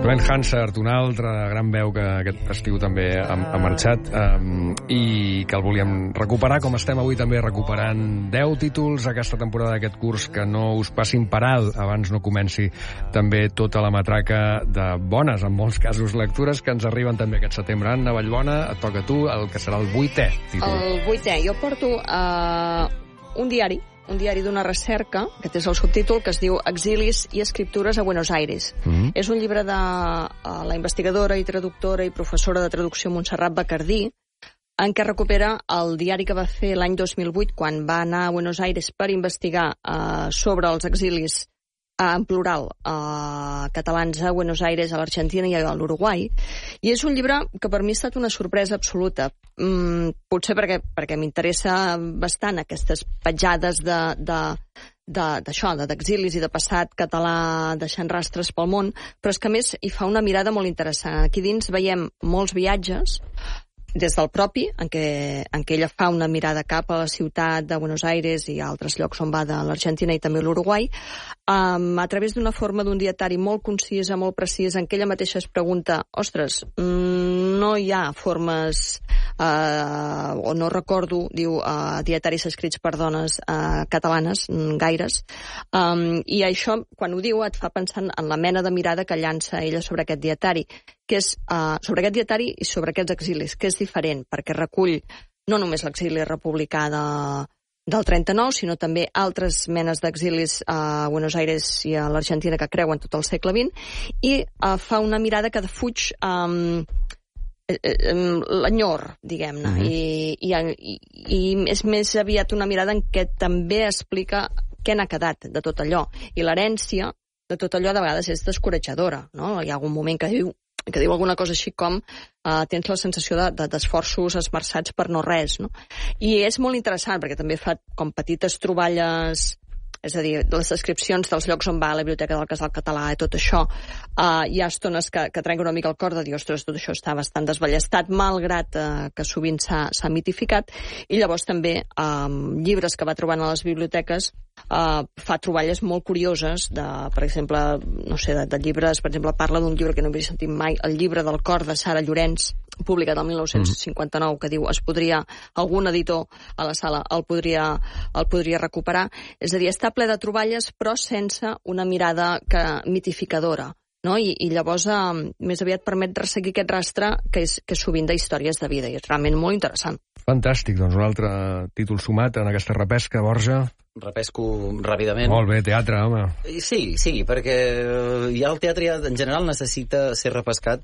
Glenn Hansard, una altra gran veu que aquest estiu també ha marxat i que el volíem recuperar, com estem avui també recuperant 10 títols aquesta temporada d'aquest curs, que no us passin per alt abans no comenci també tota la matraca de bones, en molts casos, lectures que ens arriben també aquest setembre. Anna Vallbona, et toca a tu el que serà el 8è títol. El 8è. Jo porto un diari d'una recerca, aquest és el subtítol, que es diu Exilis i escriptures a Buenos Aires. És un llibre de la investigadora i traductora i professora de traducció Montserrat Bacardí, en què recupera el diari que va fer l'any 2008, quan va anar a Buenos Aires per investigar sobre els exilis en plural, catalans a Buenos Aires, a l'Argentina i a l'Uruguai. I és un llibre que per mi ha estat una sorpresa absoluta. Potser perquè m'interessa bastant aquestes petjades d'exilis i de passat català deixant rastres pel món, però és que a més hi fa una mirada molt interessant. Aquí dins veiem molts viatges, des del propi, en què ella fa una mirada cap a la ciutat de Buenos Aires i a altres llocs on va de l'Argentina i també l'Uruguai, a través d'una forma d'un dietari molt concisa, molt precisa, en què ella mateixa es pregunta, ostres, no hi ha formes, o no recordo, diu, dietaris escrits per dones catalanes, gaires, i això, quan ho diu, et fa pensar en la mena de mirada que llança ella sobre aquest dietari, que és sobre aquest dietari i sobre aquests exilis, que és diferent, perquè recull no només l'exili republicà del 39, sinó també altres menes d'exilis a Buenos Aires i a l'Argentina que creuen tot el segle XX, i fa una mirada que defuig l'enyor, diguem-ne, i és més aviat una mirada en què també explica què n'ha quedat de tot allò, i l'herència de tot allò de vegades és descoratjadora, no? Hi ha algun moment que diu alguna cosa així com tens la sensació d'esforços esmerçats per no res, no? I és molt interessant perquè també fa com petites troballes, és a dir, les descripcions dels llocs on va, a la Biblioteca del Casal Català i tot això, hi ha estones que trenquen una mica el cor de dir, ostres, tot això està bastant desballestat, malgrat que sovint s'ha mitificat, i llavors també llibres que va trobant a les biblioteques fa troballes molt curioses per exemple, no sé, de llibres, per exemple, parla d'un llibre que no havia sentit mai, el llibre del cor de Sara Llorenç, publicat el 1959, que diu, algun editor a la sala el podria recuperar. És a dir, està ple de troballes, però sense una mirada mitificadora, no? I llavors més aviat permet resseguir aquest rastre que és sovint d'històries de vida, i és realment molt interessant. Fantàstic, doncs un altre títol sumat en aquesta repesca, Borja. Repesco ràpidament. Molt bé, teatre, home. Sí, perquè ja el teatre en general necessita ser repescat,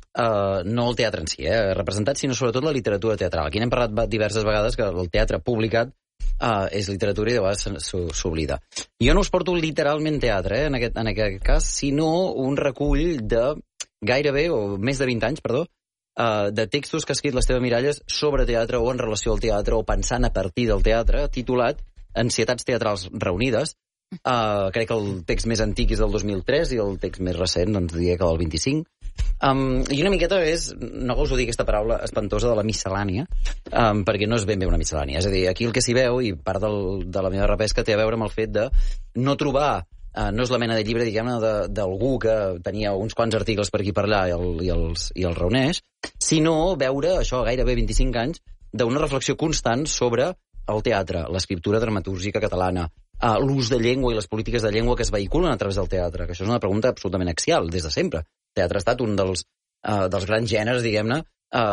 no el teatre en si, representat, sinó sobretot la literatura teatral. Aquí n'hem parlat diverses vegades que el teatre publicat és literatura i de vegades s'oblida. Jo no us porto literalment teatre, en aquest cas, sinó un recull de gairebé, o més de 20 anys, perdó, de textos que ha escrit l'Esteve Miralles sobre teatre o en relació al teatre o pensant a partir del teatre, titulat Ansietats teatrals reunides. Crec que el text més antic és del 2003 i el text més recent, doncs diria que del 25. I una miqueta no us ho dic aquesta paraula espantosa de la miscel·lània, perquè no és ben bé una miscel·lània. És a dir, aquí el que s'hi veu, i part de la meva repesca té a veure amb el fet de no trobar, no és la mena de llibre, diguem-ne, d'algú que tenia uns quants articles per aquí per allà i els reuneix, sinó veure això gairebé 25 anys d'una reflexió constant sobre el teatre, l'escriptura dramatúrgica catalana, l'ús de llengua i les polítiques de llengua que es vehiculen a través del teatre, que això és una pregunta absolutament axial, des de sempre. El teatre ha estat un dels grans gèneres, diguem-ne,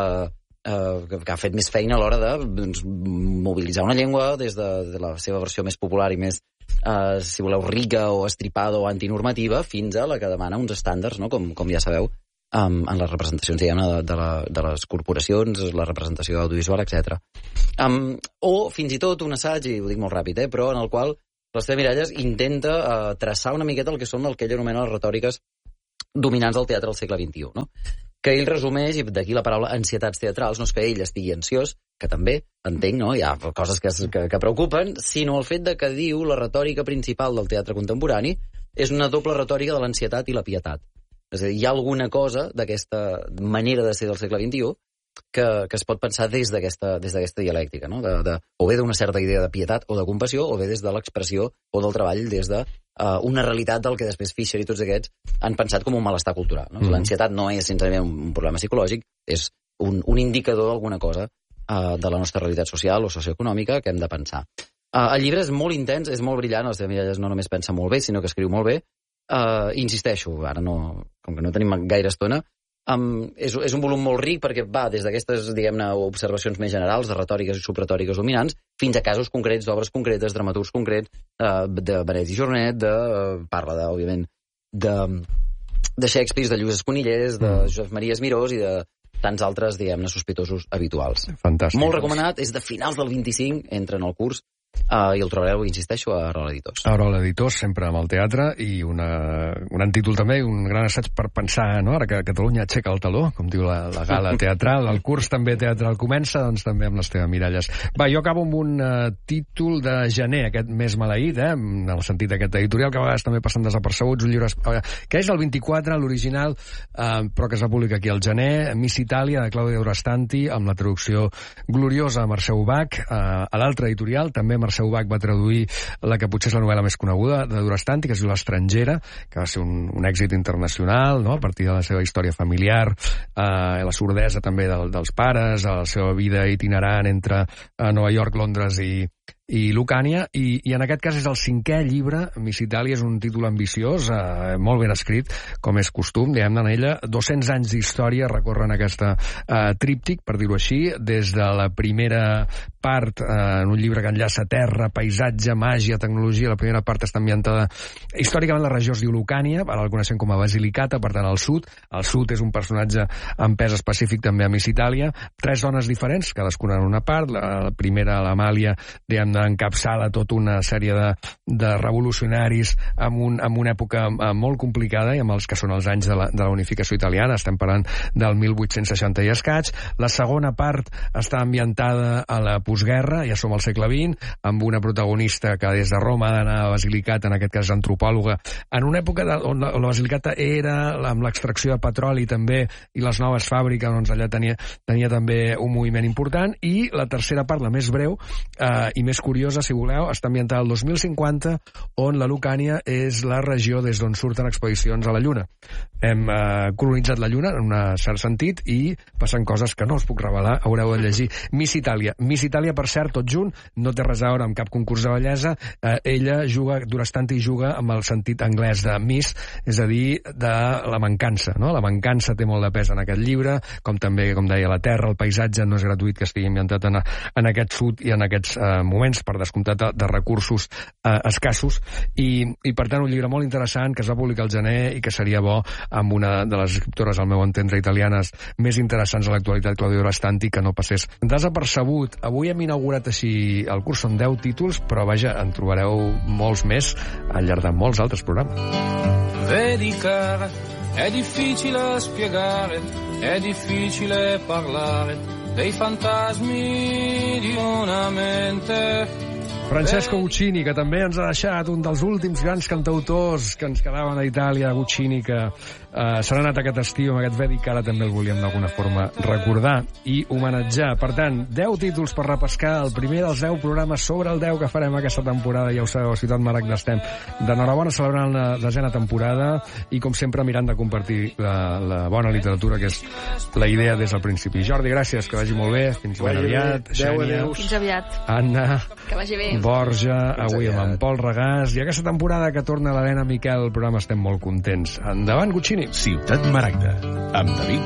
que ha fet més feina a l'hora de mobilitzar una llengua des de la seva versió més popular i més, si voleu, rica o estripada o antinormativa, fins a la que demana uns estàndards, no? Com ja sabeu, en les representacions, diguem-ne, de les corporacions, la representació audiovisual, etc. O fins i tot un assaig, i ho dic molt ràpid, però en el qual l'Esteve Miralles intenta traçar una miqueta el que són el que ell anomena les retòriques dominants del teatre del segle XXI, no? Que ell resumeix, i d'aquí la paraula ansietats teatrals, no és que ell estigui ansiós, que també, entenc, no? Hi ha coses que preocupen, sinó el fet de que diu la retòrica principal del teatre contemporani és una doble retòrica de l'ansietat i la pietat. És a dir, hi ha alguna cosa d'aquesta manera de ser del segle XXI que es pot pensar des d'aquesta dialèctica, no? O bé d'una certa idea de pietat o de compassió, o bé des de l'expressió o del treball des de una realitat del que després Fischer i tots aquests han pensat com un malestar cultural. No? L'ansietat no és senzillament un problema psicològic, és un indicador d'alguna cosa de la nostra realitat social o socioeconòmica que hem de pensar. El llibre és molt intens, és molt brillant, Esteve Miralles no només pensa molt bé, sinó que escriu molt bé. Insisteixo, ara com que no tenim gaire estona, és un volum molt ric perquè va des d'aquestes, diguem-ne, observacions més generals de retòriques i subretòriques dominants fins a casos concrets, d'obres concretes, dramaturgs concrets, de Benet i Jornet, parla, òbviament, de Shakespeare, de Lluís Esconillers, de Josep Maria Esmirós i de tants altres, diguem-ne, sospitosos habituals. Fantàstic. Molt recomanat, és de finals del 25, entra en el curs, i el trobareu, insisteixo, a Arol Editors. Arol Editors, sempre amb el teatre, i un gran títol també, un gran assaig per pensar, no? Ara que Catalunya aixeca el taló, com diu la gala teatral, el curs també teatral comença, doncs també amb l'Esteve Miralles. Va, jo acabo amb un títol de gener, aquest mes maleït, en el sentit d'aquest editorial, que a vegades també passen desapercebuts, un llibre que és del 24, l'original, però que es va publicar aquí al gener, Miss Itàlia, de Claudia Durastanti, amb la traducció gloriosa de Mercè Ubach, a l'altre editorial, també Mercè Ubach va traduir la que potser és la novel·la més coneguda de Durastanti, que es diu L'estrangera, que va ser un èxit internacional, no? A partir de la seva història familiar, la sordesa també dels pares, la seva vida itinerant entre Nova York, Londres i Lucània, i en aquest cas és el 5è llibre. Miss Itàlia és un títol ambiciós, molt ben escrit, com és costum, diguem-ne, en ella 200 anys d'història recorren aquesta tríptic, per dir-ho així, des de la primera part, en un llibre que enllaça terra, paisatge, màgia, tecnologia. La primera part està ambientada històricament la regió es diu Lucània, ara el coneixem com a Basilicata, per tant al sud. El sud és un personatge amb pes específic també a Miss Itàlia. 3 dones diferents, cadascuna en una part. La primera, l'Amàlia, diguem, encapçala tota una sèrie de revolucionaris en una època molt complicada i amb els que són els anys de la unificació italiana. Estem parlant del 1860 i escaig. La segona part està ambientada a la postguerra, ja som al segle XX, amb una protagonista que des de Roma ha d'anar a Basilicata, en aquest cas antropòloga, en una època on la Basilicata era amb l'extracció de petroli també i les noves fàbriques, doncs allà tenia també un moviment important. I la tercera part, la més breu i més curiosa, si voleu, està ambientada al 2050, on la Lucània és la regió des d'on surten expedicions a la Lluna. Hem colonitzat la Lluna, en un cert sentit, i passen coses que no us puc revelar, haureu de llegir. Miss Itàlia. Miss Itàlia, per cert, tot junt, no té res a veure amb cap concurs de bellesa. Ella juga, Durastanti juga amb el sentit anglès de Miss, és a dir, de la mancança, no? La mancança té molt de pes en aquest llibre, com també, com deia, la terra, el paisatge, no és gratuït que estigui ambientat en aquest sud i en aquests moments, per descomptat, de recursos escassos, i per tant un llibre molt interessant que es va publicar al gener i que seria bo amb una de les escriptores, al meu entendre, italianes més interessants a l'actualitat, Claudia Durastanti, que no passés desapercebut. Avui hem inaugurat així el curs, són 10 títols, però vaja, en trobareu molts més al llarg de molts altres programes. Vedi cara, è difficile spiegare, è difficile parlare dei fantasmi di una mente. Francesco Guccini, que també ens ha deixat un dels últims grans cantautors que ens quedaven a Itàlia, Guccini, que se n'ha anat aquest estiu, amb aquest Vedi Cara també el volíem d'alguna forma recordar i homenatjar. Per tant, 10 títols per repescar, el primer dels 10 programes sobre el 10 que farem aquesta temporada, ja ho sabeu, a Ciutat Maragda estem d'enhorabona celebrant la 10a temporada i, com sempre, mirant de compartir la bona literatura, que és la idea des del principi. Jordi, gràcies, que vagi molt bé, fins ben aviat. Xènia, fins aviat. Anna, que vagi bé. Borja, avui amb en Pol Regàs, i aquesta temporada que torna l'Helena Miquel, el programa estem molt contents. Endavant, Guccini. Ciutat Maragda, amb David